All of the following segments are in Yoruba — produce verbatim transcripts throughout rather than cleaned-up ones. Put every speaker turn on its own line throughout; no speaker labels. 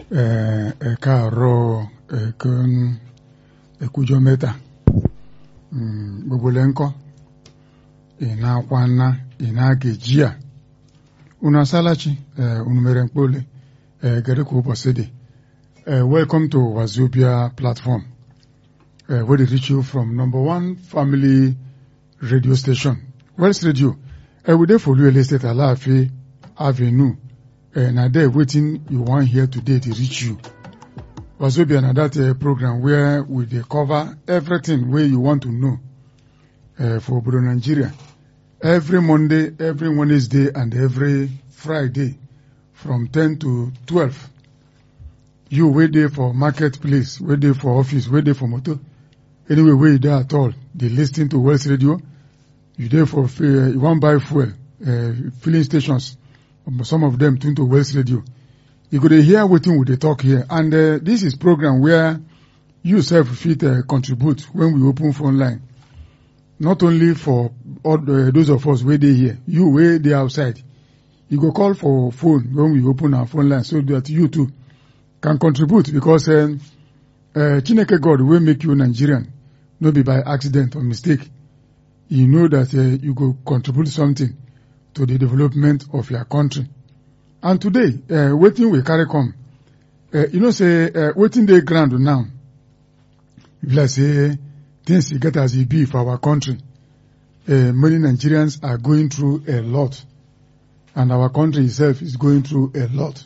ẹ káàárọ̀ ẹ̀kan ẹ̀kújọ́ mẹ́ta gbogbo lẹ́ńkọ́ ina kwana ina gejia una salachi unu mere mkpole gere ku bosede. Welcome to Wazobia platform uh, where they reach you from number one family radio station, Wells Radio. Uh, we dey for you estate Alaafin Avenue. Uh, na there waiting you want here today to reach you. Wazobia na that uh, program where we dey cover everything where you want to know uh, for Obodo Nigeria. Every Monday, every Wednesday, and every Friday from ten to twelve. You wait there for marketplace, wait there for office, wait there for motor. Anyway, wait there at all. They listen to Wells Radio. You there for uh, you want buy fuel, uh, filling stations. Some of them tune to Wells Radio. You could hear what we they talk here, and uh, this is program where you self fit uh, contribute when we open phone line. Not only for all the, those of us where they here, you where they outside. You go call for phone when we open our phone line so that you too can contribute, because um, uh, Chineke God will make you Nigerian, not be by accident or mistake. You know that uh, you go contribute something to the development of your country. And today, uh, waiting we carry come. Uh, you know, say uh, waiting the ground now. If like say things get as it be for our country, uh, many Nigerians are going through a lot, and our country itself is going through a lot.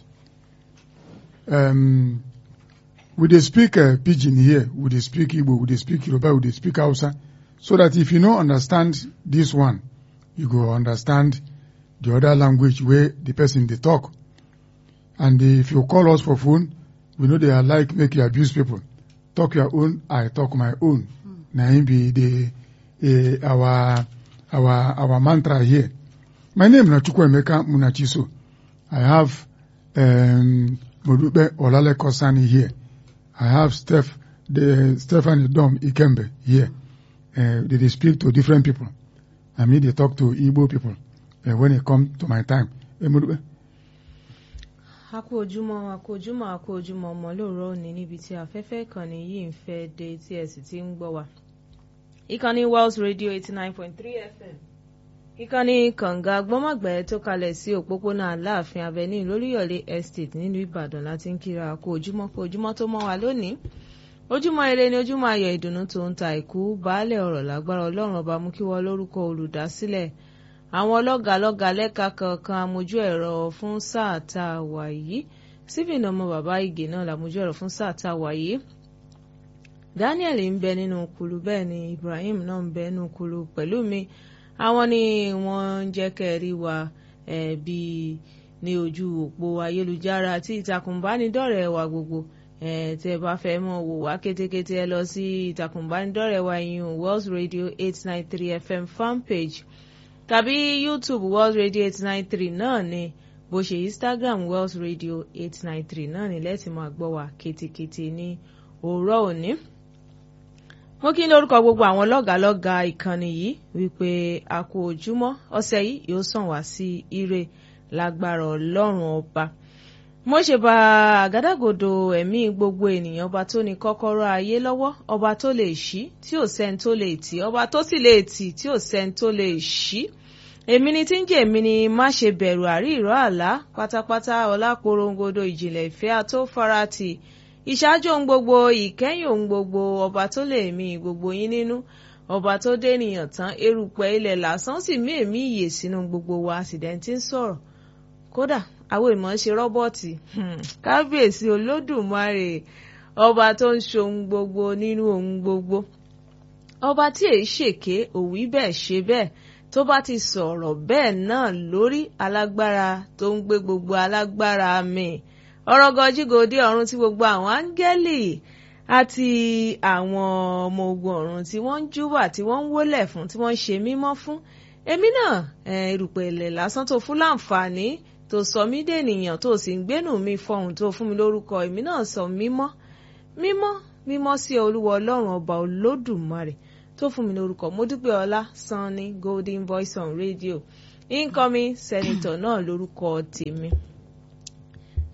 Um, we dey speak uh, pidgin here, we dey speak Igbo, we dey speak Yoruba, we dey speak Hausa, so that if you don't understand this one, you go understand the other language where the person they talk. And if you call us for phone, we know they are like make you abuse people. Talk your own, I talk my own. Mm. Now be the uh, our our our mantra here. My name is Chukwuemeka Munachiso. I have um, Modube Olale Kosani here. I have Steph, the Stephanie Dom Ikembe here. Uh, they, they speak to different people. I mean, they talk to Igbo people uh, when it comes to my time. Uh, Modube.
Akójúmọ́ akójúmọ́ akójúmọ́ ọmọ lóòrọ̀ òní níbi tí afẹ́fẹ́ ìkànnì yìí ń fẹ́ dé tí ẹ sì ti ń gbọ́ wa. Ìkànnì Wells Radio eighty nine point three F M. Ìkànnì kànga gbọ́mọ̀gbẹ́ tó kalẹ̀ sí òpópónà Aláàfin Avenue lóríyọ̀lé Estate nílùú Ìbàdàn láti ń kíra kó ojúmọ́ kó ojúmọ́ tó mọ́ wa lónìí. Ojúmọ́ ire ni ojúmọ́ ayọ̀ ìdùnnú tó ń ta ìkú baálẹ̀ ọ̀rọ̀ lágbára Ọlọ́run ọba mú kí wọ́n lórúkọ olùdásílẹ̀ àwọn ọlọ́gàlọ́gà lẹ́ka kankan amójú ẹ̀rọ fún sáà tá a wà yìí. Stephen ọmọ bàbá Ìgè náà làmójú ẹ̀rọ fún sáà tá a wà yìí. Daniel ń bẹ nínú kulu, bẹ́ẹ̀ ni Ibrahim náà ń bẹ nínú kulu pẹ̀lú mi. Àwọn ni wọ́n ń jẹ́ kẹ́rí wa eh, bí ní ojú òpó ayélujára àti ìtàkùn ìbánidọ́rẹ̀ẹ́ wa gbogbo. Eh, tẹ́ bá fẹ́ mọ̀ wò wá kétékété ẹ lọ sí ìtàkùn ìbánidọ́rẹ̀ẹ́ wa yìí Wells Radio eight nine three F M fan page tàbí YouTube Wells Radio eight nine three náà ni, bó ṣe Instagram Wells Radio eight nine three náà ni lẹ́tì máa gbọ́ wa kétékété ní òwúrọ̀ òní. Mo kí lórúkọ gbogbo àwọn lọ́gàlọ́gà ìkànnì yìí wípé a kú ojúmọ́, ọ̀sẹ̀ yìí yóò sàn wá sí ire lágbára Ọlọ́run ọba. Mo ṣe bá àgádágodo ẹ̀mí gbogbo ènìyàn, ọba tó ní kọ́kọ́rọ́ ayé lọ́wọ́, ọba tó lè ṣí tí ò sẹ́ni tó lè tì, ọba tó sì lè tì tí ò sẹ́ni tó lè ṣí. Èmi ni tí ń jẹ́ èmi ni má ṣe bẹ̀rù àrí ìró àlá pátápátá ọláporongodo ìjìnlẹ̀ ìfẹ́ àtó farati ìṣáájú ohun gbogbo ìkẹyìn ohun gbogbo, ọba tó lè mí gbogbo yín nínú, ọba tó dé ènìyàn tán erùpẹ̀ ilẹ̀ lásán sì mí èmí ìyè sínú gbogbo wa àsìdẹ́ntì ń sọ̀rọ̀. Kódà àwọn ìmọ̀ ṣe rọ́bọ̀tì kábíyèsí olódùmarè, ọba tó ń ṣohun gbogbo nínú ohun gbogbo, ọba tí èyí ṣèké òwí bẹ́ẹ̀ ṣe bẹ́ẹ̀, tó bá ti sọ̀rọ̀ bẹ́ẹ̀ náà lórí, alágbára tó ń gbé gbogbo alágbára mi, ọ̀rọ̀ gọjígòdì ọ̀run tí gbogbo àwọn áńgẹ́lì àti àwọn ọmọ ogun ọ̀run tí wọ́n ń júbà tí wọ́n ń wólẹ̀ fún tí wọ́n ń ṣe mímọ́ fún. Èmi náà erùpẹ̀ ilẹ̀ lásán tó fún láǹfààní tó sọ mí dènìyàn tó sì ń gbénú mi fọhùn tó fún mi lórúkọ, èmi náà sọ mímọ́ mímọ́ mímọ́ sí Olúwa Ọlọ́run ọba Olódùmarè tó fún mi lórúkọ. Modúpẹ́ Ọlá Sanni Golden Voice on Radio, incoming senator náà lórúkọ tèmi.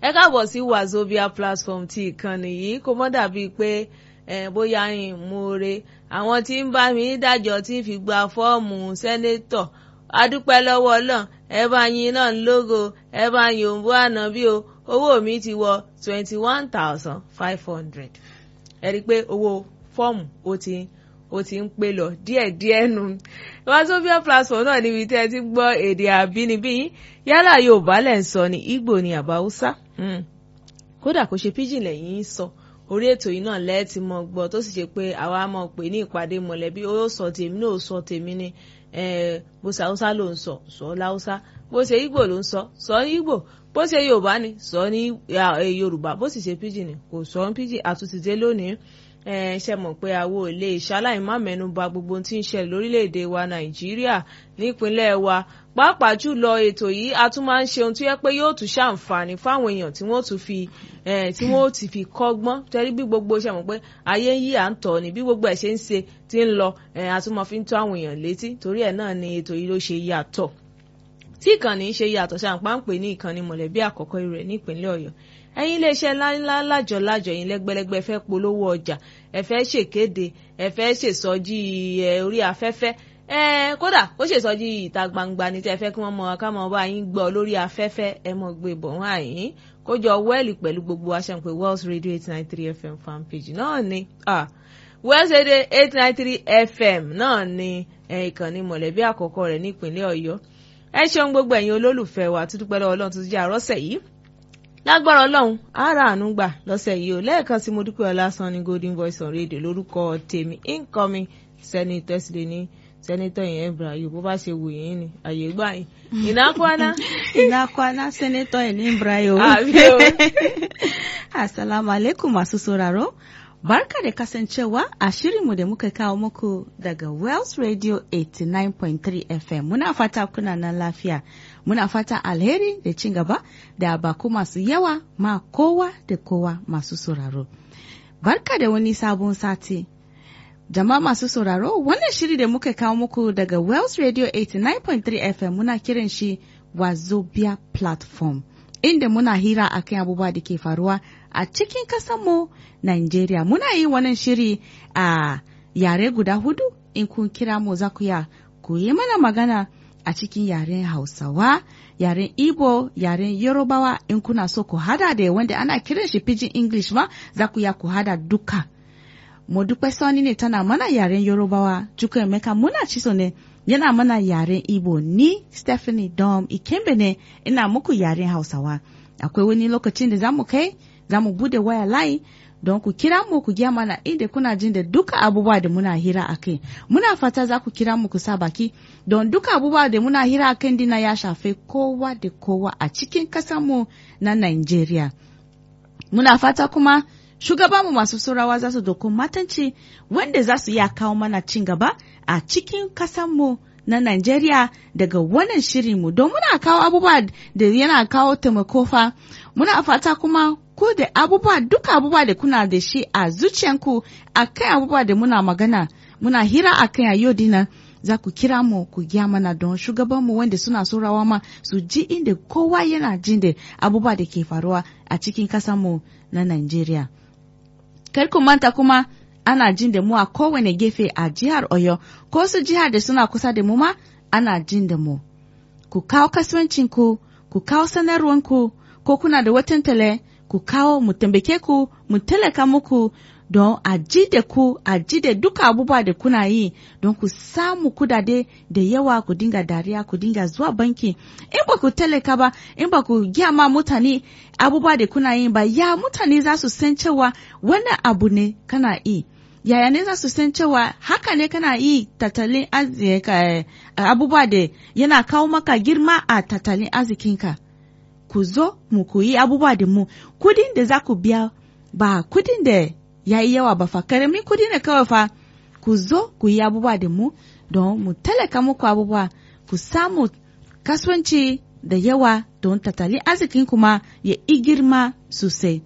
ẹ káàbọ̀ sí Wazobia platform ti ìkànnì yìí kó mọ́ dàbí pé bóyá yín múre àwọn tí ń bá mi dájọ́ tí ń fi gba fọ́ọ̀mù sẹ́nétọ̀ adúpẹ́ lọ́wọ́ Ọlọ́run ẹ bá yín náà lógo ẹ bá yín òǹbó àná bí o owó mi ti wọ twenty one thousand five hundred ẹ rí i pé owó fọ́ọ̀mù ó ti ó ti ń pé lọ díẹ̀díẹ̀ nu Wazobia platform náà níbi tí ẹ ti gbọ́ èdè àbínibí yín yálà Yorùbá lẹ̀ ń sọ ní Ìgbò ní àbá Haúsá kódà kó ṣe pidgin lẹ́yìn ń sọ orí ètò yìí náà lẹ́ẹ̀tì mọ́ gbọ́ tó sì ṣe pé àwa mọ̀ pé ní ìpàdé mọ̀lẹ́bí ó sọ tèmi náà ó sọ tèmi ni bó ṣe Haúsá ló ń sọ sọ láúsá bó ṣe Ìgbò ló ń sọ sọ Ìgbò bó ṣe Yorùbá ni sọ ní Yorùbá bó sì ṣe pidgin ni kò sọ pidgin àtúntìdé lónìí ṣe mọ̀ pé àwọn ò lè ṣaláì má mẹ́nu bà gbogbo tí ń ṣẹlẹ̀ lórílẹ̀‐èdè wa Nàìjíríà nípínlẹ̀ wa pàápàá jùlọ ètò yìí a tún máa ń ṣe ohun tó yẹ pé yóò tún ṣàǹfààní fáwọn èèyàn tí wọ́n tún fi tí wọ́n ti fi kọ́gbọ́n tẹ́rí bí gbogbo ṣe mọ̀ pé ayé ń yí à ń tọ̀ ní bí gbogbo ẹ̀ ṣe ń ṣe tí ń lọ a tún máa fi ń tó àwọn èèyàn létí torí ẹ̀ náà ni ètò yìí ló ṣe yàtọ̀ tí ìkànnì ń ṣe yàtọ̀ ṣàǹpá ń pè ní ìkànnì mọ̀lẹ́bí àkọ́kọ́ rẹ̀ nípínlẹ̀ Ọ̀yọ́ ẹ̀yin iléeṣẹ́ ńláńlá lájọ lájọ yín lẹ́gbẹ́lẹ́gbẹ́ fẹ́ polówó ọjà ẹ fẹ́ ṣèkéde ẹ fẹ́ ṣèsọjí orí afẹ́fẹ́ ẹ kódà ó ṣèsọjí ìta gbangba ní tí ẹ fẹ́ kí wọ́n mọ ká mọ bá yín gbọ́ lórí afẹ́fẹ́ ẹ mọ̀ gbé bọ̀ wọ́n àyín kójọ wẹ́ẹ̀lì pẹ̀lú gbogbo aṣáǹpẹ̀ Wells Radio eight nine three F M fan page náà ni Wells Radio eight nine three F M náà ni ìkànnì mọ̀lẹ́bí àkọ́kọ́ rẹ̀ nípínlẹ̀ Ọ̀yọ́ ẹ ṣeun gbogbo ẹ̀yin olólùfẹ́ wa túdúpẹ́ lọ́wọ́ Ọlọ́run tó ti jẹ́ àrọ́sẹ̀ yìí lágbára Ọlọ́run ara àánú gbà lọ́sẹ̀ yìí ò lẹ́ẹ̀kan sí mo dúpẹ́ Ọlásán ní Golden Voice on Radio lórúkọ tèmi incoming senator sílẹ̀ ní senator yẹn Ibrahim bó bá ṣe wù yín ni àyè gbà yín ìnákwana
ìnákwana senator yẹn Ibrahim assalamu alaikum masu sauraro barka da kasancewa a shirinmu da muka kawo muku daga Wells Radio eighty-nine point three F M muna fata kuna nan lafiya muna fata alheri da cin gaba da baku masu yawa ma kowa da kowa masu sauraro barka da wani sabon sati jama'a masu sauraro wannan shiri da muka kawo muku daga Wells Radio eighty-nine point three F M muna kiran shi Wazobia platform inda muna hira akan abubuwa da ke faruwa a cikin kasanmu Nigeria. Muna yi wannan shiri a yare guda hudu in kun kira mu za ku ya ku yi mana magana a cikin yaren Hausawa, yaren Igbo, yaren Yorubawa in kuna so ku hada da wanda ana kiran shi pidgin English ma za ku ya ku hada duka. Modupe Sani ne tana mana yaren Yorubawa, Juko Emeka muna ciso ne yana mana yaren Igbo ni Stephanie Dom Ikembe ne ina muku yaren Hausawa. Akwai wani lokacin da zamu kai zamu bude waya layi don ku kira mu ku gya mana inda kuna jin da duka abubuwa da muna hira akai. Muna fata za ku kira mu ku sa baki don duka abubuwa da muna hira akan dina ya shafe kowa da kowa a cikin kasanmu na Nigeria. Muna fata kuma shugabanmu masu saurawa za su doko matanci wanda za su iya kawo mana cin gaba a cikin kasanmu na Nigeria daga wannan shirinmu don muna kawo abubuwa da yana kawo taimako fa. Muna fata kuma ku da abubuwa duka abubuwa da kuna da shi a zuciyanku akan abubuwa da muna magana muna hira akan a yau dina za ku kira mu ku gya mana don shugabanmu wanda suna saurawa ma su ji inda kowa yana jin da abubuwa da ke faruwa a cikin kasanmu na Nigeria. Kar ku manta kuma ana jin da mu a kowane gefe a jihar Oyo ko su jihar da suna kusa da mu ma ana jin da mu. Ku kawo kasuwancinku, ku kawo sanarwanku ko kuna da watan tale ku kawo mu tambake ku mu talaka muku don a ji da ku a ji da duka abubuwa da kuna yi don ku samu kudade da yawa ku dinga dariya ku dinga zuwa banki in ba ku talaka ba in ba ku giya ma mutane abubuwa da kuna yi ba ya mutane za su san cewa wannan abu ne kana yi yaya ne za su san cewa haka ne kana yi tattalin arziki abubuwa da yana kawo maka girma a tattalin arzikinka ku zo mu koyi abubuwa da mu kudin da za ku biya ba kudin da ya yi yawa ba fa karamin kudi ne kawai fa ku zo ku yi abubuwa da mu don mu talaka muku abubuwa ku samu kasuwanci da yawa don tattalin arzikin kuma ya yi girma sosai.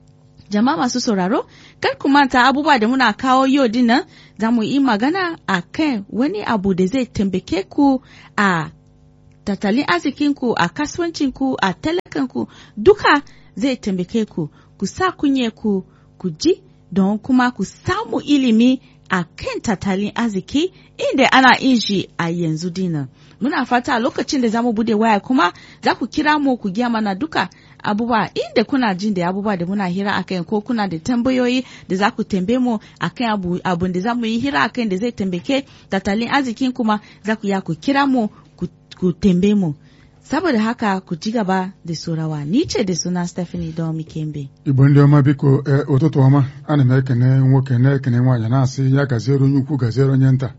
Jama'a masu sauraro, kar ku manta abubuwa da muna kawo yau dinnan za mu yi magana a kan wani abu da zai tambake ku a tattalin arzikinku, a kasuwancinku, a talakanku, duka zai taimake ku ku sa kunye ku ku ji don kuma ku samu ilimi a kan tattalin arziki inda ana inji a yanzu dinan. Muna fata a lokacin da zamu bude waya kuma za ku kira mu ku giya mana duka abubuwa inda kuna jin da abubuwa da muna hira akan ko kuna da tambayoyi da za ku tambaye mu akan abu abun da zamu yi hira akan da zai tambake tattalin arzikin kuma za ku ya ku kira mu ku, ku tambaye mu. Saboda haka ku ci gaba da surawa ni ce da suna Stephanie Domi Kembe.
Igbo ndị ọma biko ụtụtụ ọma ana m ekene nwoke na-ekene nwaanyị na-asị ya gaziere onye ukwu gaziere onye nta.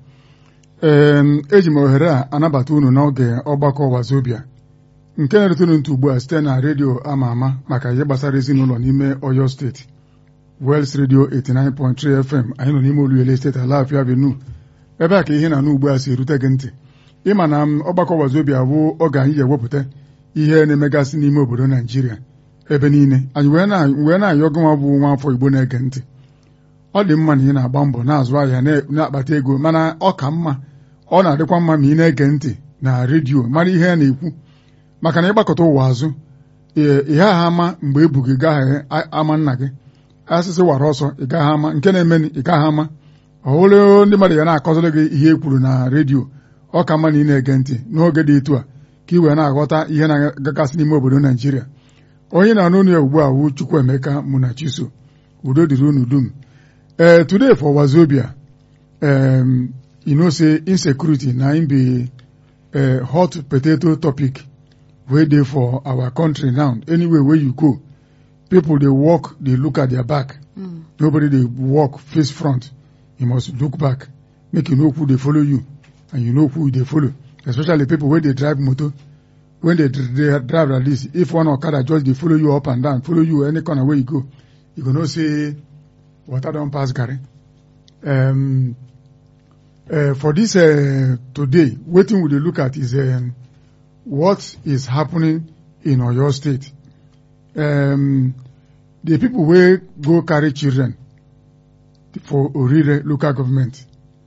Ee eji m ohere a anabata unu n'oge ọgbakọ Wazobia nke na-erute unu ntị ugbu a site na redio ama ama maka ihe gbasara ezinụlọ n'ime Oyo steeti Wels Radio eighty-nine point three F M. Anyị nọ n'ime Oluyole steeti Alafia Avenue ebe a ka ihe na n'ugbu a si erute gị ntị. Ịma na ọgbakọ Wazobia bụ oge anyị ga-ewepụta ihe na-emegasị n'ime obodo Naijiria ebe niile anyị wee na-ayọ gị nwa bụ nwa afọ Igbo na-ege ntị. Ọ dị mma na ị na-agba mbọ na-azụ ahịa na-akpata ego mana ọ ka mma ọ na-adịkwa mma ma ị na-ege ntị na redio mara ihe a na-ekwu maka na ịgbakọta ụwa azụ ihe agha ama mgbe ebu gị gaghị ama nna gị asịsị wara ọsọ ị gaghị ama nke na-emeni ị gaghị ama ọhụrụ ndị mmadụ ya na-akọziri gị ihe e kwuru na redio ọ ka mma na ị na-ege ntị n'oge dị etu a ka ị wee na-aghọta ihe na-agagasị n'ime obodo Naijiria. Onye na-anụ unu ya ugbu a wu Chukwuemeka Munachiso udo dịrị unu dum. Uh, today for Wazobia, um, you know, say insecurity na im be a hot potato topic wey dey for our country now. Anywhere where you go, people dey walk, dey look at their back. Mm. Nobody dey walk face front. You must look back, make you know who dey follow you, and you know who dey follow. Especially people wey dey drive motor. When they, they drive like this, if one Okada just dey follow you up and down, follow you any corner where you go, you go know say water don pass garri. Um, uh, for this uh, today, wetin we dey look at is um, what is happening in Oyo State. Um, the people wey go carry children for Orire local government,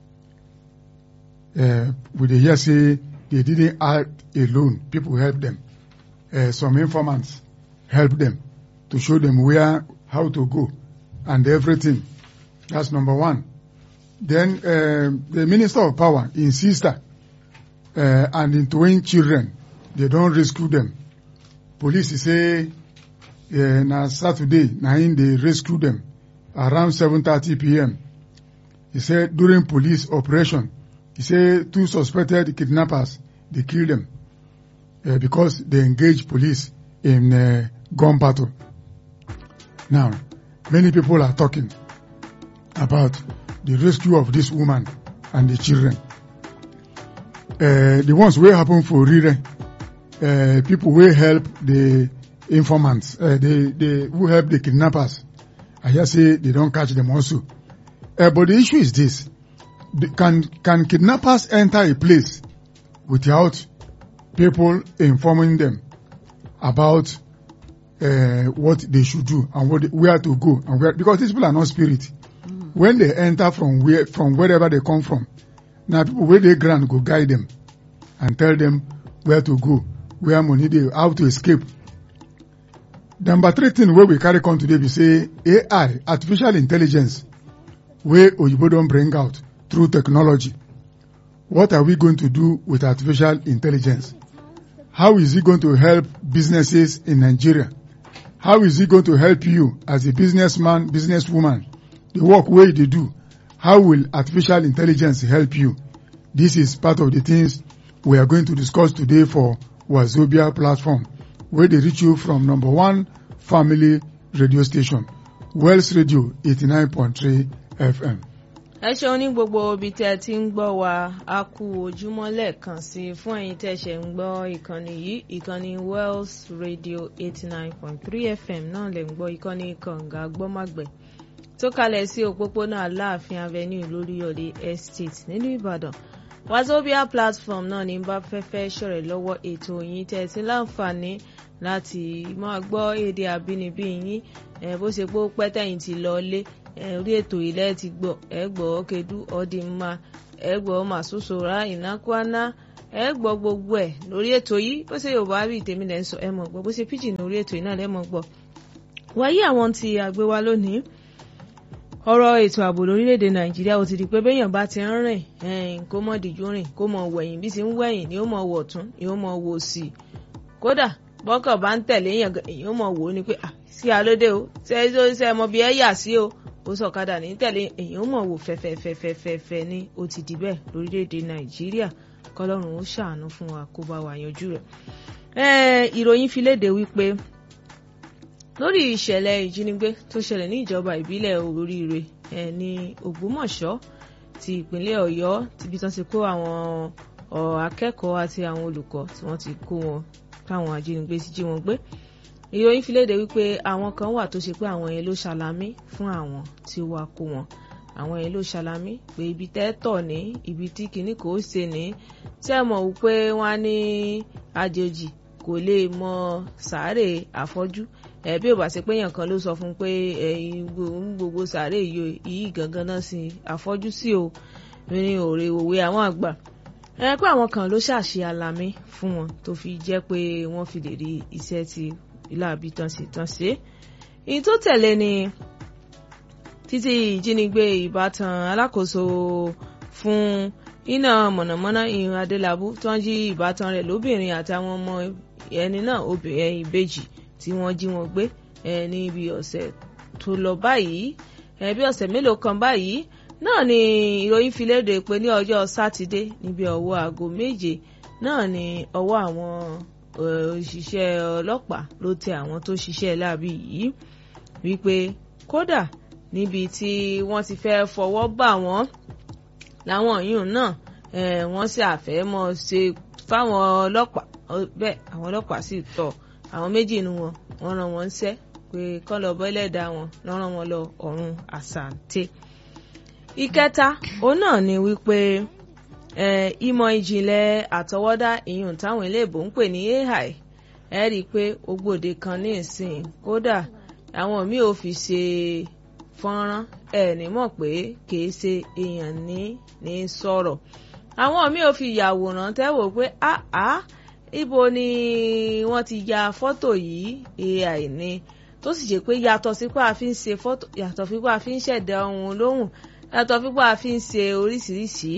uh, we dey hear say they didn't act alone. People help them. Uh, some informants help them to show them where, how to go, and everything. That's number one. Then uh, the Minister of Power insists that uh, and in twin children, they don't rescue them. Police say uh, na Saturday, na in they rescue them around seven thirty p m He said during police operation, he said two suspected kidnappers, they killed them uh, because they engaged police in uh, gun battle. Now, many people are talking about the rescue of this woman and the children. Uh, the ones wey happen for Rire, uh, people wey help the informants, uh, the, the, who help the kidnappers. I hear say they don't catch them also. Uh, but the issue is this. The, can, can kidnappers enter a place without people informing them about uh, what they should do and what they, where to go and where, because these people are not spirit. Mm. When they enter from where, from wherever they come from, now people where they grant go guide them and tell them where to go, where money they, how to escape. Number three thing where we carry on today, we say A I, artificial intelligence, where Oyibo don't bring out through technology. What are we going to do with artificial intelligence? How is it going to help businesses in Nigeria? How is it going to help you as a businessman, businesswoman? The work where they do. How will artificial intelligence help you? This is part of the things we are going to discuss today for Wazobia platform, where they reach you from number one family radio station, Wels Radio eighty-nine point three F M.
ẹ ṣeun ní gbogbo ibi tí ẹ ti ń gbọ́ wa a kú ojúmọ́ lẹ́ẹ̀kan sí fún ẹ̀yin tẹ́ ṣe ń gbọ́ ìkànnì yìí ìkànnì Wels Radio eighty-nine point three F M náà lè ń gbọ́ ìkànnì kànga gbọ́màgbẹ̀ tó kalẹ̀ sí òpópónà Aláàfin Avenue Olúyọ̀lé Estate nílùú Ìbàdàn. Wazobia platform náà ní bá fẹ́fẹ́ ṣọ̀rẹ̀ lọ́wọ́ ètò yín tẹ́ ti láǹfààní láti máa gbọ́ èdè àbínibí yín bó ṣe pé ó pẹ́ tẹ̀yìn ti lọ lé orí ètò ilẹ̀ ti gbọ́ ẹ gbọ́ kedu ọdínmá ẹ gbọ́ màsúsòrá ìnákwáná ẹ gbọ́ gbogbo ẹ̀ lórí ètò yìí bó ṣe Yorùbá bí tèmi lẹ́ ń sọ ẹ mọ̀ gbọ́ bó ṣe pidgin lórí ètò yìí náà lẹ́ mọ̀ gbọ́. wáyé àwọn tí àgbé wa lónìí ọ̀rọ̀ ètò ààbò lórílẹ̀‐èdè Nàìjíríà ó ti di pé béèyàn bá ti ń rìn kó mọ̀ dìjú rìn kó mọ̀ wẹ̀yìn bí ti ń wẹ̀yìn ni ó mọ̀ wọ̀ tún ni ó mọ̀ wò sí i kódà bọ́kàn bá ń tẹ̀lé èèyàn ó mọ̀ wò ó ni pé sí alóde o ṣe ṣe mọ bí ẹ yà sí o ó sọ̀kadà ní tẹ̀lé èèyàn ó mọ̀ wò fẹ́fẹ́fẹ́fẹ́fẹ́ ni ó ti di bẹ́ẹ̀ lórílẹ̀‐èdè Nàìjíríà kọ́lọ́run ó ṣàánú fún wa kó bá wa yanjú rẹ̀. ìròyìn fi léde wípé lórí ìṣẹ̀lẹ̀ ìjínigbé tó ṣẹlẹ̀ ní ìjọba ìbílẹ̀ Oríire ní Ògbómọ̀ṣọ́ ti ìpínlẹ̀ Ọ̀yọ́ tíbi tán ti kó àwọn akẹ́kọ̀ọ́ àti àwọn olùkọ́ tí wọ́n ti kó wọn táwọn ajínigbé ti jí wọn gbé. ìròyìn fi léde wípé àwọn kan wà tó ṣe pé àwọn yẹn ló ṣàlámí fún àwọn tí ó wá kó wọn àwọn yẹn ló ṣàlámí pé ibi tẹ́ tọ̀ ní ibi tí kinní kò ṣe ní tí ẹ mọ̀ wípé wọ́n á ní àjèjì kò lè mọ sàárè àfọ́jú ẹ bí ò bá ṣe pé èèyàn kan ló sọ fún un pé ẹ̀yin gbogbo sàárè yìí gangan náà sí àfọ́jú sí o ní òrè òwe àwọn àgbà ẹ pé àwọn kan ló ṣàṣe àlàmí fún wọn tó fi jẹ́ pé wọ́n fi lè rí iṣẹ́ tí ìlàbí tán sí tán sí. èyí tó tẹ̀lé ni títí ìjínigbé ìbátan alákòóso fún iná mọ̀nàmọ́ná ìhun Adélabú tó ń jí ìbátan rẹ̀ lóbìnrin àtàwọn ọmọ ẹni náà obìnrin ìbejì tí wọ́n jí wọn gbé ní ibi ọ̀sẹ̀ tó lọ báyìí bí ọ̀sẹ̀ mélòó kan báyìí náà ni ìròyìn fi léde pé ní ọjọ́ sátidé níbi ọwọ́ aago méje náà ni ọwọ́ àwọn òṣìṣẹ́ ọlọ́pàá ló tẹ àwọn tó ṣiṣẹ́ láabi yìí wípé kódà níbi tí wọ́n ti fẹ́ fọwọ́ bà wọ́n láwọn yìí náà wọ́n sì àfẹ́mọ́ ṣe fáwọn ọlọ́pàá bẹ́ẹ̀ àwọn ọlọ́pàá sì tọ̀ àwọn méjì inú wọn wọ́n rán wọn ṣẹ́ pé kọ́ lọ bọ́ ẹlẹ́dàá wọn lọ́rán wọn lọ ọ̀run àsàǹtẹ̀. ìkẹta òun náà ni wípé ìmọ̀ ìjìnlẹ̀ àtọwọ́dá ìyún táwọn iléèbó ń pè ní A I ẹ rí i pé ògbòde kan ní ìsìn kódà àwọn míì ò fi ṣe fọ́nrán ẹ ní mọ̀ pé kìí ṣe èèyàn ní ní sọ̀rọ̀ àwọn míì ò fi yàwòrán tẹ́wò pé áá ibo ni wọ́n ti ya fọ́tò yìí A I ni tó sì jẹ́ pé yàtọ̀ sí pé a fi ń ṣe fọ́tò yàtọ̀ sí pé a fi ń ṣẹ̀dá ohun lóhùn yàtọ̀ sí pé a fi ń ṣe oríṣiríṣi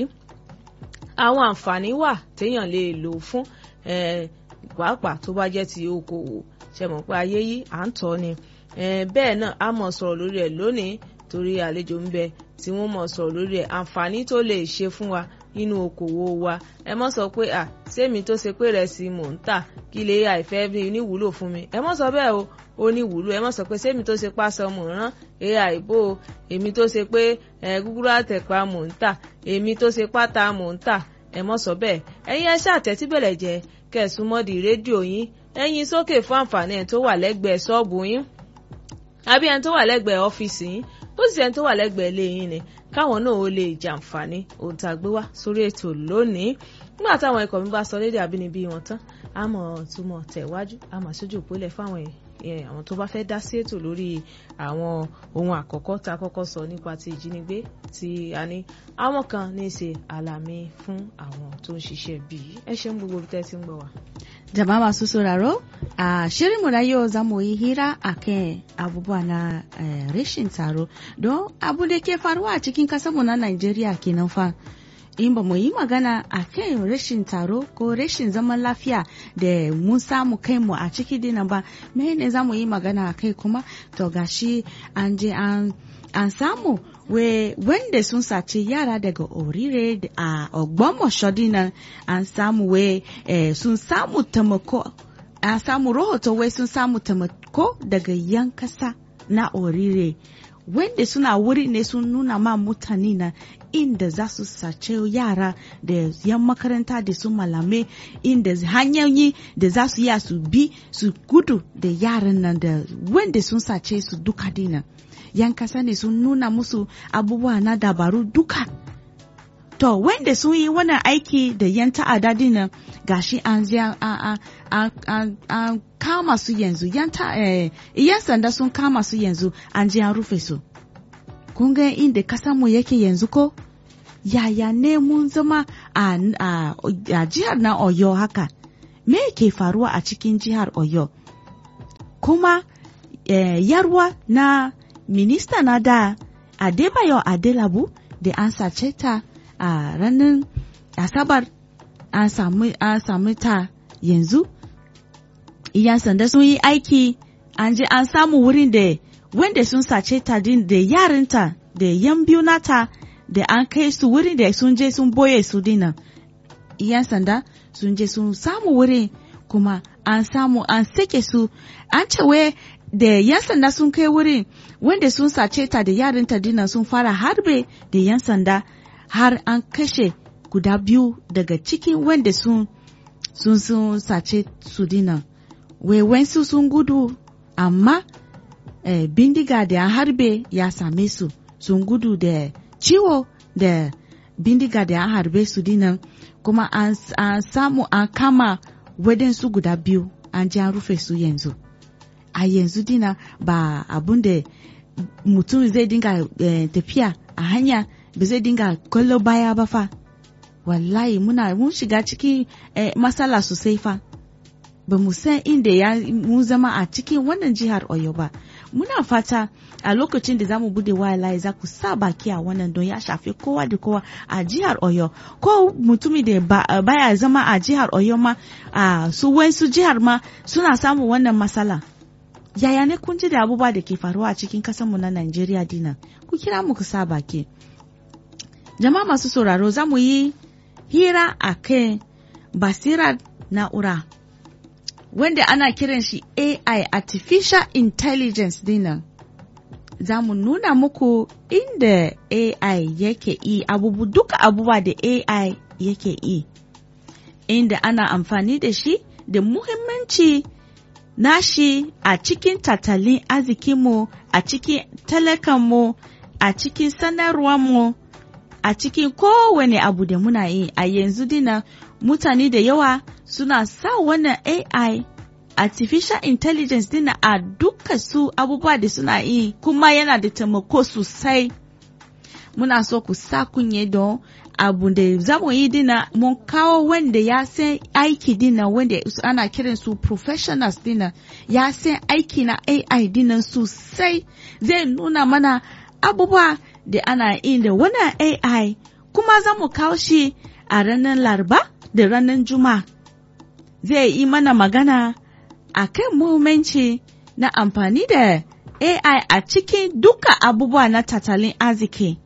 àwọn àǹfààní wà téèyàn lè lò fún pàápàá tó bá jẹ́ ti okòwò ṣe mọ̀ pé ayé yìí à ń tọ́ ni bẹ́ẹ̀ náà a mọ̀ sọ̀rọ̀ lórí ẹ̀ lónìí torí àlejò ń bẹ tí wọ́n mọ̀ sọ̀rọ̀ lórí ẹ̀ àǹfààní tó lè ṣe fún wa nínú okòwò wa ẹ mọ̀ sọ pé à sẹ́mi tó ṣe pé rẹ̀ sí mò ń tà kí lè àìfẹ́ ní wúlò fún mi ẹ mọ̀ sọ bẹ́ẹ̀ o ó ní wúlò ẹ mọ̀ sọ pé sẹ́mi tó ṣe pásọ mò ń rán ai bò èmi tó ṣe pé gúgúrú àtẹ̀pá mò ń tà èmi tó ṣe pátá mò ń tà ẹ mọ̀ sọ bẹ́ẹ̀ ẹ̀yin ẹ ṣàtẹ́tí bẹ̀lẹ̀ jẹ kẹ̀sùn mọ́dì rédíò yín ẹ̀yin sókè fún àǹfààní ẹ̀ tó wà lẹ́gbẹ̀ẹ́ ṣọ́ọ̀bù yín àbí ẹni tó wà lẹ́gbẹ̀ẹ́ ọ́fíìsì yín bó sì ẹni tó wà lẹ́gbẹ̀ẹ́ ilé yín ni káwọn náà ó lè jàǹfààní ohun tá a gbé wá sórí ètò lónìí nígbà táwọn ikọ̀ mi bá sọ lédè àbínibí wọn tán a mọ̀ túmọ̀ tẹ̀wájú a mọ̀ sójú òpólẹ̀ fáwọn àwọn tó bá fẹ́ dá sí ètò lórí àwọn ohun àkọ́kọ́ tá a kọ́kọ́ sọ nípa ti ìjínigbé tí a ní àwọn kan ní í ṣe àlàmì fún àwọn tó ń ṣiṣẹ́ bíi ẹ ṣeun gbogbo bí tẹ́ ti ń gbọ́ wa.
Jama'a masu sauraro, a shirinmu na yau za mu yi hira a kan abubuwa na uh, rashin tsaro. Don abu da ke faruwa a cikin kasarmu na Najeriya kenan fa. In ba mu yi magana a kan rashin tsaro ko rashin zaman lafiya da mun samu kanmu a ciki dinan ba, me ne za mu yi magana a kai kuma? To gashi an je an an samu we wanda sun sace yara daga Orire a Ogbomoso dinan an samu we eh, sun samu tamako an samu rahoto we sun samu tamako daga yan kasa na Orire wanda suna wuri ne sun nuna ma mutane na inda za su sace yara da yan makaranta da su malame inda hanyoyi da za su iya su bi su gudu da yaran nan da wanda sun sace su duka dinan yan kasa ne sun nuna musu abubuwa na dabaru duka. To, wanda sun yi wannan aiki da yan ta'ada dinan gashi an an kama su yanzu, yan sanda sun kama su yanzu an ji an rufe su. Kun ga inda kasanmu yake yanzu ko? yaya ne mun zama a, a, a jihar na Oyo haka, me ke faruwa a cikin jihar Oyo? Kuma eh, yarwa na minista na da Adebayo Adelabu da an sace ta a ranar Asabar, an samu an samu ta yanzu. Iyan sanda sun yi aiki, an je an samu wurin da wanda sun sace ta din da yarinta da yan biyu nata da an kai su wurin da sun je sun boye su dinan. Iyan sanda sun je sun samu wurin kuma an samu an sake su. An cewa da yan sanda sun kai wurin wanda sun sace ta da yarinta dinan sun fara harbe da yan sanda har an kashe guda biyu daga cikin wanda sun sun sun sace su dinan. Wewensu sun gudu amma eh, bindiga da an harbe ya same su, sun gudu da ciwo da bindiga da an harbe su dinan, kuma an, an samu an kama wadansu guda biyu an ji an rufe su yanzu. A yanzu dina ba abun da mutum zai dinga eh, tafiya a hanya ba zai dinga kallo baya ba fa. Wallahi muna mun shiga cikin eh, matsala sosai fa. Ba mu san inda ya mun zama a cikin wannan jihar Oyo ba. Muna fata a lokacin da zamu bude waya layi za ku sa baki a wannan don ya shafi kowa da kowa a jihar Oyo. Ko mutumi da ba, baya zama a jihar Oyo ma a su wasu jihar ma suna samun wannan matsala. Yaya ne kun ji da abubuwa da ke faruwa a cikin kasanmu na Najeriya dinan? Ku kira mu ku sa baki. Jama'a masu sauraro za mu yi hira a kan basirar na'ura wanda ana kiran shi A I, Artificial Intelligence dinan. Za mu nuna muku inda A I yake yi abubu duka abubuwa da A I yake yi, inda ana amfani da shi da muhimmanci nashi a cikin tattalin arzikinmu, a cikin talakanmu, a cikin sanarwarmu, a cikin kowane abu da muna yi. A yanzu dina mutane da yawa suna sa wannan A I, Artificial Intelligence dina a duka su abubuwa da suna yi, kuma yana da taimako sosai. Muna so ku sa kunye don abu da zamu yi dina mun kawo wanda ya san aiki dina, wanda ana kiran su professionals dina, ya san aiki na A I dinan sosai. Zai nuna mana abubuwa da ana yi da wannan A I, kuma zamu kawo shi a ranar Laraba da ranar Juma'a. Zai yi mana magana a kan muhimmanci na amfani da A I a cikin duka abubuwa na tattalin arziki.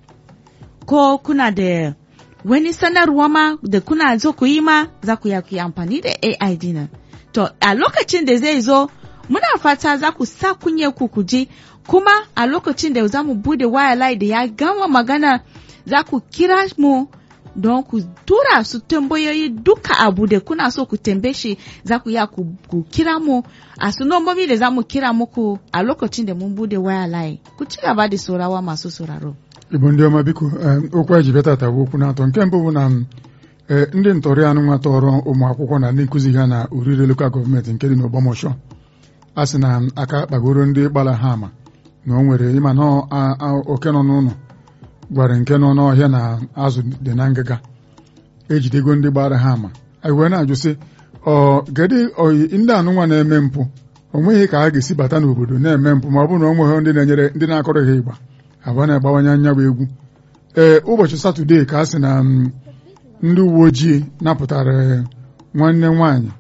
Ko kuna da wani sanarwa ma da kuna zo ku yi ma, za ku yi amfani da A I dinan. To a lokacin da zai zo muna fata za ku sa kunye ku kuje, kuma a lokacin da za mu bude waya line da ya gama magana za ku kira mu don ku tura su tambayoyi duka abu da kuna so ku tambaye shi. Za ku ya ku, ku kira mu a su nombobi da za mu kira muku a lokacin da mun bude waya line. Ku ci gaba da saurawa masu sauraro.
Igbo ndị ọma biko, okwu eji bịa tata bụ okwu na-atọ. Nke mbụ bụ na ndị ntọrị anụ nwa tọrọ ụmụ akwụkwọ na ndị nkụzi ha na Orire Local Government nke dị n'Ogbomosho. A sị na aka kpagoro ndị gbara ha ama na o nwere ịma na oke nọ n'ụlọ gwara nke nọ n'ọhịa na azụ dị na ngịga, ejidego ndị gbara ha ama. Anyị wee na-ajụ sị, ọ gede oyi ndị anụnwa na-eme mpụ, o nweghị ka ha ga-esi bata n'obodo na-eme mpụ ma ọ bụrụ na o nweghị ndị na-enyere ndị na-akọrọ ha ịgba abụọ na-agbawanye anya bụ egwu. Ee, ụbọchị Satọdee ka a sị na ndị uwe ojii napụtara nwanne nwaanyị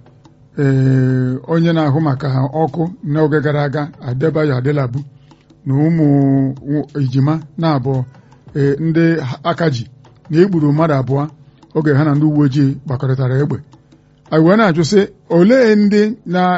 ee onye na-ahụ maka ọkụ n'oge gara aga, Adebayo Adelabu, na ụmụ ejima na-abụọ ee ndị aka ji na egburu mmadụ abụọ oge ha na ndị uwe ojii gbakọrịtara egbe. Anyị wee na-ajụ sị, olee ndị